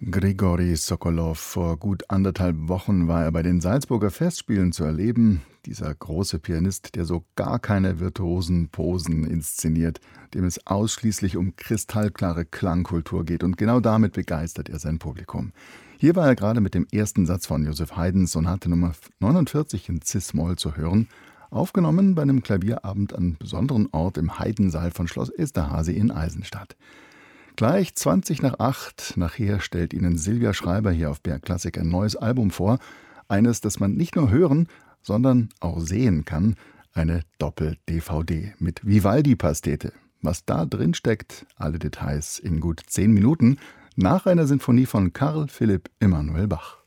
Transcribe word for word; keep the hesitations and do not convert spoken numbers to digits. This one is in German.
Grigori Sokolow. Vor gut anderthalb Wochen war er bei den Salzburger Festspielen zu erleben. Dieser große Pianist, der so gar keine virtuosen Posen inszeniert, dem es ausschließlich um kristallklare Klangkultur geht. Und genau damit begeistert er sein Publikum. Hier war er gerade mit dem ersten Satz von Joseph Haydns Sonate Nummer neunundvierzig in Cis-Moll zu hören, aufgenommen bei einem Klavierabend an einem besonderen Ort im Haydn-Saal von Schloss Esterházy in Eisenstadt. Gleich zwanzig nach acht, nachher stellt Ihnen Silvia Schreiber hier auf B R Klassik ein neues Album vor. Eines, das man nicht nur hören, sondern auch sehen kann. Eine Doppel-D V D mit Vivaldi-Pastete. Was da drin steckt, alle Details in gut zehn Minuten, nach einer Sinfonie von Carl Philipp Emanuel Bach.